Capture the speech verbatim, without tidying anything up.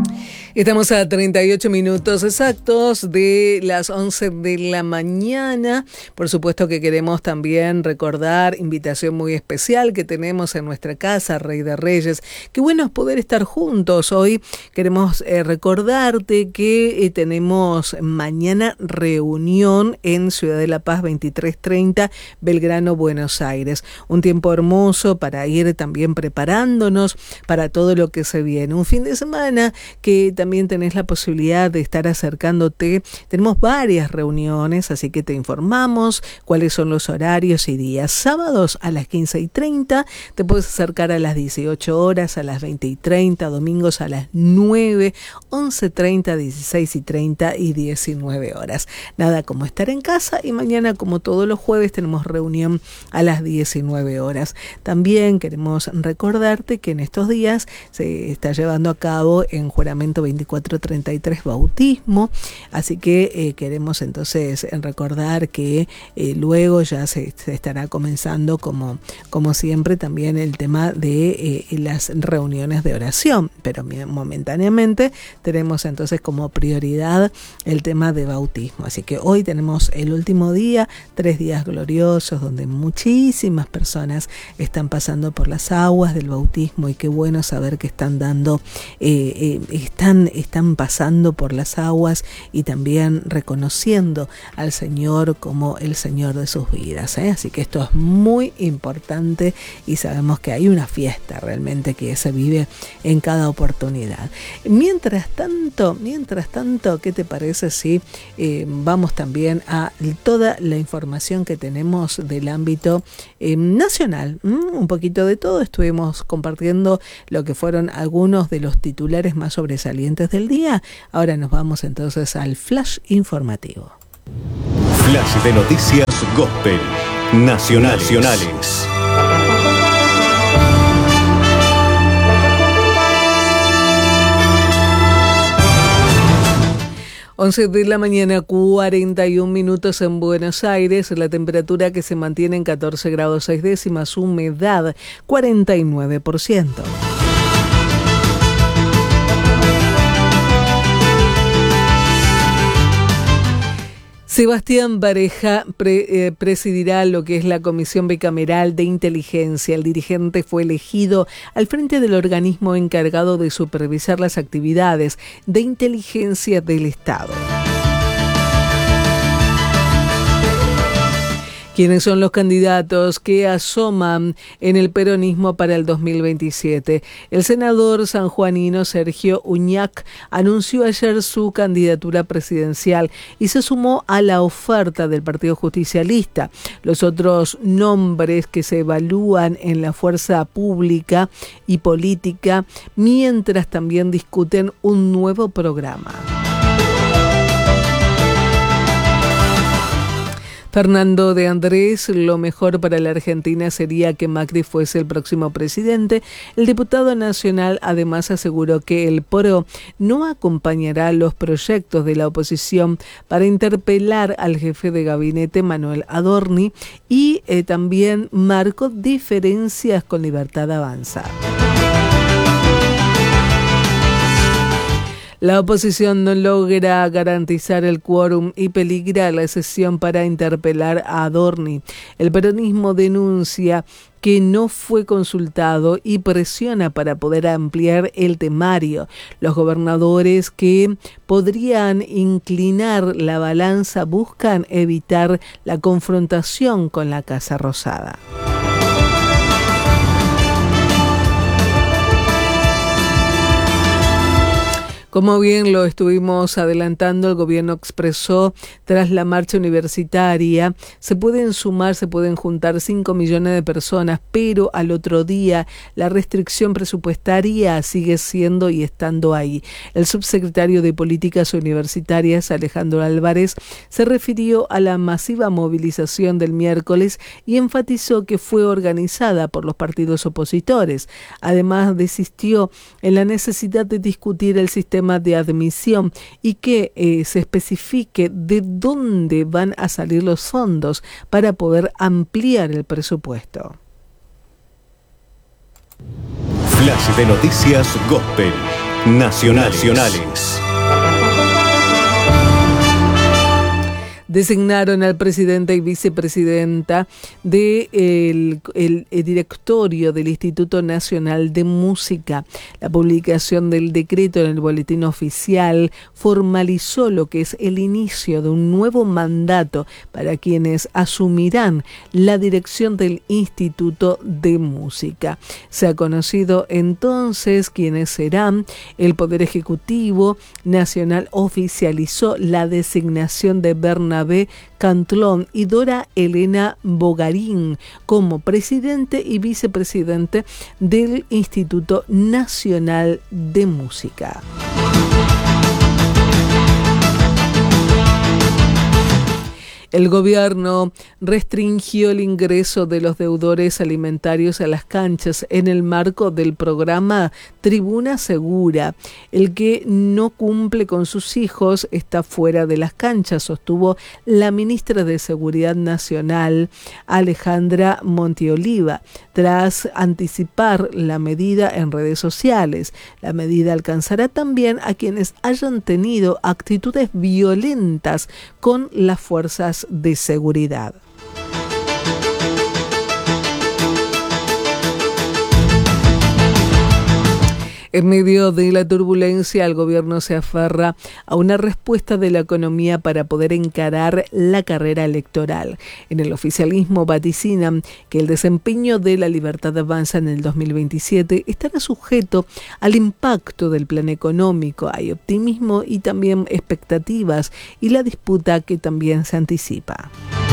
Estamos a treinta y ocho minutos exactos de las once de la mañana. Por supuesto que queremos también recordar, invitación muy especial que tenemos en nuestra casa, Rey de Reyes. Qué bueno es poder estar juntos. Hoy queremos eh, recordarte que eh, tenemos mañana reunión en Ciudad de la Paz, veintitrés treinta, Belgrano, Buenos Aires. Un tiempo hermoso para ir también preparándonos para todo lo que se viene. Un fin de semana que también tenés la posibilidad de estar acercándote. Tenemos varias reuniones, así que te informamos cuáles son los horarios y días. Sábados a las quince y treinta, te puedes acercar a las dieciocho horas, a las veinte y treinta, domingos a las nueve, once y treinta, dieciséis y treinta y diecinueve horas. Nada como estar en casa, y mañana, como todos los jueves, tenemos reunión a las diecinueve horas. También queremos recordarte que en estos días se está llevando a cabo en Juramento veinticuatro treinta y tres bautismo, así que eh, queremos entonces recordar que eh, luego ya se, se estará comenzando como, como siempre también el tema de eh, las reuniones de oración, pero momentáneamente tenemos entonces como prioridad el tema de bautismo, así que hoy tenemos el último día, tres días gloriosos donde muchísimas personas están pasando por las aguas del bautismo, y qué bueno saber que están dando eh, eh, están están pasando por las aguas y también reconociendo al Señor como el Señor de sus vidas, ¿eh? Así que esto es muy importante, y sabemos que hay una fiesta realmente que se vive en cada oportunidad. Mientras tanto, mientras tanto, ¿qué te parece si eh, vamos también a toda la información que tenemos del ámbito eh, nacional? ¿Mm? Un poquito de todo. Estuvimos compartiendo lo que fueron algunos de los titulares más sobresalientes del día. Ahora nos vamos entonces al flash informativo. Flash de noticias Gospel nacionales. nacionales. once de la mañana, cuarenta y un minutos en Buenos Aires, la temperatura que se mantiene en catorce grados seis décimas, humedad cuarenta y nueve por ciento. Sebastián Pareja pre, eh, presidirá lo que es la Comisión Bicameral de Inteligencia. El dirigente fue elegido al frente del organismo encargado de supervisar las actividades de inteligencia del Estado. ¿Quiénes son los candidatos que asoman en el peronismo para el dos mil veintisiete? El senador sanjuanino Sergio Uñac anunció ayer su candidatura presidencial y se sumó a la oferta del Partido Justicialista. Los otros nombres que se evalúan en la fuerza pública y política, mientras también discuten un nuevo programa. Fernando de Andrés, lo mejor para la Argentina sería que Macri fuese el próximo presidente. El diputado nacional además aseguró que el P R O no acompañará los proyectos de la oposición para interpelar al jefe de gabinete Manuel Adorni, y eh, también marcó diferencias con Libertad Avanza. La oposición no logra garantizar el quórum y peligra la sesión para interpelar a Adorni. El peronismo denuncia que no fue consultado y presiona para poder ampliar el temario. Los gobernadores que podrían inclinar la balanza buscan evitar la confrontación con la Casa Rosada. Como bien lo estuvimos adelantando, el gobierno expresó tras la marcha universitaria, se pueden sumar, se pueden juntar cinco millones de personas, pero al otro día la restricción presupuestaria sigue siendo y estando ahí. El subsecretario de Políticas Universitarias, Alejandro Álvarez, se refirió a la masiva movilización del miércoles y enfatizó que fue organizada por los partidos opositores. Además, insistió en la necesidad de discutir el sistema de admisión y que eh, se especifique de dónde van a salir los fondos para poder ampliar el presupuesto. Flash de noticias Gospel nacionales. nacionales. Designaron al presidente y vicepresidenta del de el, el directorio del Instituto Nacional de Música. La publicación del decreto en el boletín oficial formalizó lo que es el inicio de un nuevo mandato para quienes asumirán la dirección del Instituto de Música. Se ha conocido entonces quiénes serán. El Poder Ejecutivo Nacional oficializó la designación de Bernabé Cantlón y Dora Elena Bogarín como presidente y vicepresidente del Instituto Nacional de Música. El gobierno restringió el ingreso de los deudores alimentarios a las canchas en el marco del programa Tribuna Segura. El que no cumple con sus hijos está fuera de las canchas, sostuvo la ministra de Seguridad Nacional, Alejandra Montioliva, tras anticipar la medida en redes sociales. La medida alcanzará también a quienes hayan tenido actitudes violentas con las fuerzas de seguridad. En medio de la turbulencia, el gobierno se aferra a una respuesta de la economía para poder encarar la carrera electoral. En el oficialismo vaticinan que el desempeño de La Libertad Avanza en el dos mil veintisiete estará sujeto al impacto del plan económico. Hay optimismo y también expectativas y la disputa que también se anticipa.